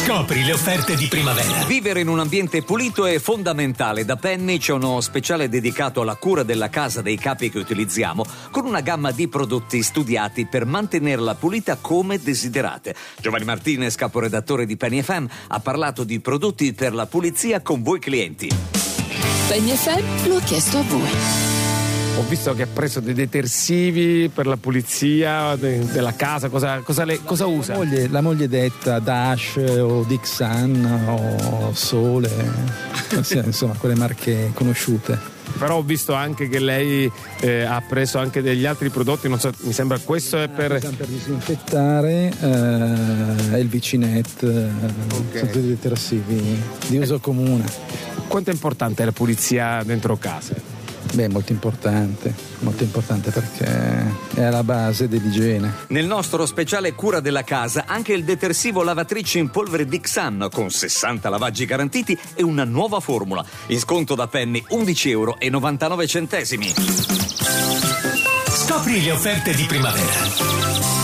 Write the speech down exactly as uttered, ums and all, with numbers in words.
Scopri le offerte di primavera. Vivere in un ambiente pulito è fondamentale. Da Penny c'è uno speciale dedicato alla cura della casa dei capi che utilizziamo, con una gamma di prodotti studiati per mantenerla pulita come desiderate. Giovanni Martinez, caporedattore di Penny F M, ha parlato di prodotti per la pulizia con voi clienti. Penny F M lo ha chiesto a voi. Ho visto che ha preso dei detersivi per la pulizia de- della casa. Cosa, cosa, le, cosa usa? La moglie, la moglie detta Dash o Dixan o Sole, insomma quelle marche conosciute. Però ho visto anche che lei eh, ha preso anche degli altri prodotti, non so, mi sembra questo è per... Ah, per disinfettare, eh, il Vicinet, eh, Okay. sono tutti detersivi di uso comune. Quanto è importante la pulizia dentro casa? Beh, molto importante, molto importante perché è alla base dell'igiene. Nel nostro speciale cura della casa anche il detersivo lavatrice in polvere Dixan con sessanta lavaggi garantiti e una nuova formula. In sconto da Penny undici euro e novantanove centesimi. Scopri le offerte di primavera.